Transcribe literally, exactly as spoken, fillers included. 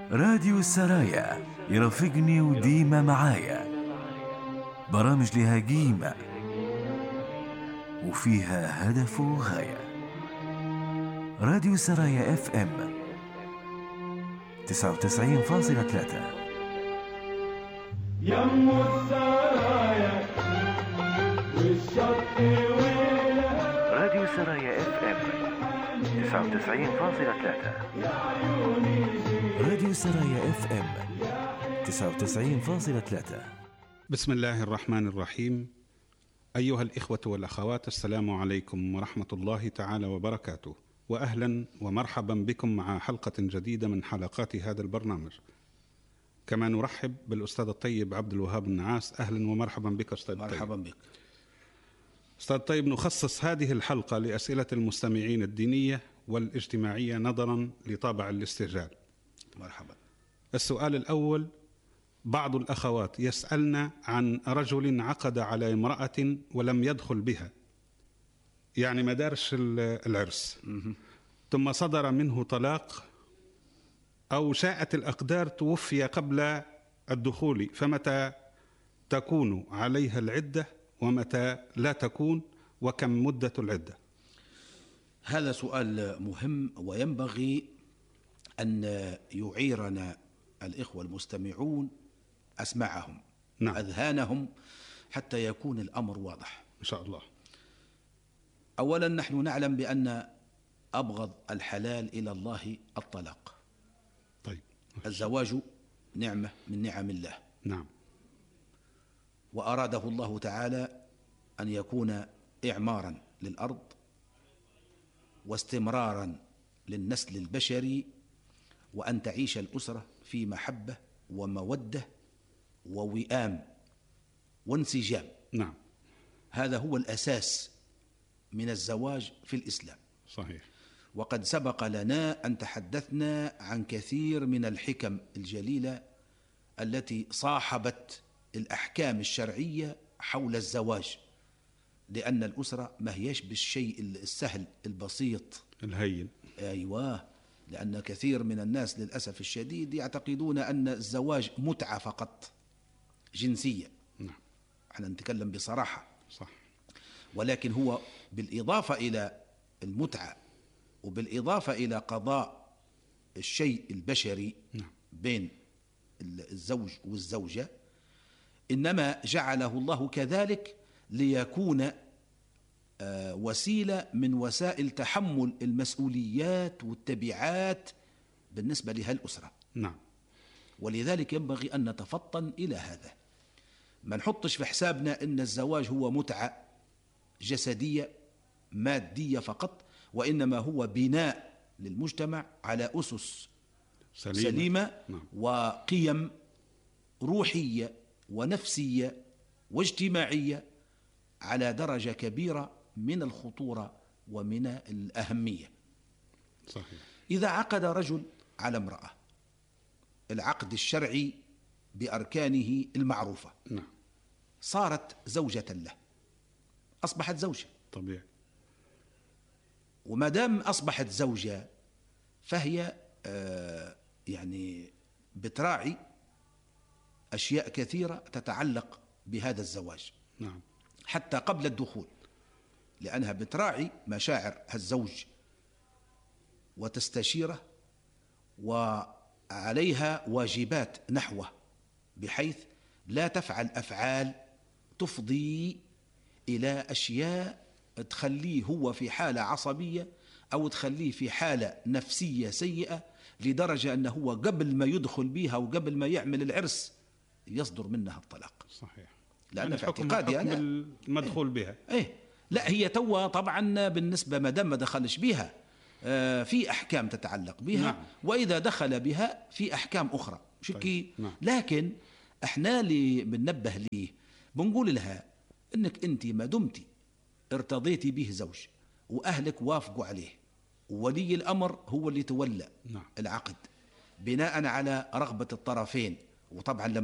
راديو السرايا يرافقني وديما معايا، برامج لها قيمة وفيها هدف وغاية. راديو السرايا اف ام تسعة وتسعين فاصلة ثلاثة. يم السرايا والشط ويلها. راديو السرايا اف ام تسعة وتسعين فاصلة ثلاثة. راديو السرايا اف ام تسعة وتسعين فاصلة ثلاثة. بسم الله الرحمن الرحيم. أيها الإخوة والأخوات، السلام عليكم ورحمة الله تعالى وبركاته، وأهلا ومرحبا بكم مع حلقة جديدة من حلقات هذا البرنامج. كما نرحب بالأستاذ الطيب عبد الوهاب النعاس. أهلا ومرحبا بك أستاذ الطيب. مرحبا بك أستاذ الطيب. نخصص هذه الحلقة لأسئلة المستمعين الدينية والاجتماعية نظرا لطابع الاسترجال. مرحبا. السؤال الأول: بعض الأخوات يسألن عن رجل عقد على امرأة ولم يدخل بها، يعني ما دارش العرس، ثم صدر منه طلاق أو شاءت الأقدار توفي قبل الدخول، فمتى تكون عليها العدة ومتى لا تكون، وكم مدة العدة؟ هذا سؤال مهم، وينبغي أن يعيرنا الإخوة المستمعون أسماعهم، نعم. أذهانهم، حتى يكون الأمر واضح إن شاء الله. أولا، نحن نعلم بأن أبغض الحلال إلى الله الطلاق. طيب. الزواج نعمة من نعم الله، نعم. وأراده الله تعالى أن يكون إعمارا للأرض واستمرارا للنسل البشري، وأن تعيش الأسرة في محبة ومودة ووئام وانسجام. نعم. هذا هو الأساس من الزواج في الإسلام. صحيح. وقد سبق لنا أن تحدثنا عن كثير من الحكم الجليلة التي صاحبت الأحكام الشرعية حول الزواج، لأن الأسرة ما هيش بالشيء السهل البسيط الهين. أيوة، لأن كثير من الناس للأسف الشديد يعتقدون أن الزواج متعة فقط جنسية. نعم. احنا نتكلم بصراحة. صح. ولكن هو بالإضافة إلى المتعة وبالإضافة إلى قضاء الشيء البشري، نعم، بين الزوج والزوجة، إنما جعله الله كذلك ليكون وسيلة من وسائل تحمل المسؤوليات والتبعات بالنسبة لها الأسرة. نعم. ولذلك ينبغي أن نتفطن إلى هذا، ما نحطش في حسابنا أن الزواج هو متعة جسدية مادية فقط، وإنما هو بناء للمجتمع على أسس سليمة, سليمة نعم. وقيم روحية ونفسية واجتماعية على درجة كبيرة من الخطورة ومن الأهمية. صحيح. إذا عقد رجل على امرأة، العقد الشرعي بأركانه المعروفة، نعم، صارت زوجة له، أصبحت زوجة طبيعي. وما دام أصبحت زوجة فهي آه يعني بتراعي أشياء كثيرة تتعلق بهذا الزواج. نعم. حتى قبل الدخول، لأنها بتراعي مشاعر الزوج وتستشيره، وعليها واجبات نحوه، بحيث لا تفعل أفعال تفضي إلى أشياء تخليه هو في حالة عصبية أو تخليه في حالة نفسية سيئة، لدرجة أنه هو قبل ما يدخل بها وقبل ما يعمل العرس يصدر منها الطلاق. صحيح. لأن يعني في حكم اعتقادي حكم أنا المدخول بها. إيه لا، هي توا طبعا بالنسبة ما دام ما دخلش بها آه في أحكام تتعلق بها. نعم. وإذا دخل بها في أحكام أخرى شكي. طيب. نعم. لكن احنا اللي بننبه ليه بنقول لها انك انت ما دمتي ارتضيتي به زوج واهلك وافقوا عليه، وولي الامر هو اللي تولى نعم. العقد بناء على رغبة الطرفين، وطبعا لما